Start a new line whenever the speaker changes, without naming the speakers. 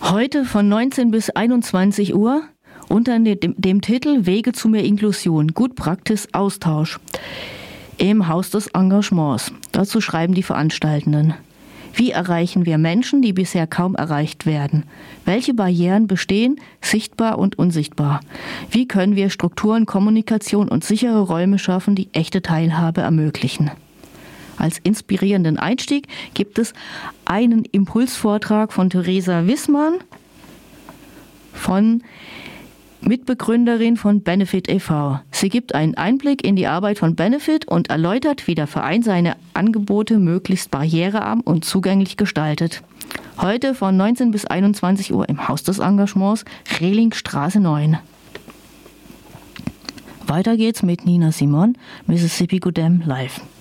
Heute von 19 bis 21 Uhr unter dem Titel Wege zu mehr Inklusion, Good Practice Austausch im Haus des Engagements. Dazu schreiben die Veranstaltenden: Wie erreichen wir Menschen, die bisher kaum erreicht werden? Welche Barrieren bestehen, sichtbar und unsichtbar? Wie können wir Strukturen, Kommunikation und sichere Räume schaffen, die echte Teilhabe ermöglichen? Als inspirierenden Einstieg gibt es einen Impulsvortrag von Theresa Wissmann, Mitbegründerin von Benefit e.V. Sie gibt einen Einblick in die Arbeit von Benefit und erläutert, wie der Verein seine Angebote möglichst barrierearm und zugänglich gestaltet. Heute von 19 bis 21 Uhr im Haus des Engagements, Rehlingstraße 9. Weiter geht's mit Nina Simon, Mississippi Goddam live.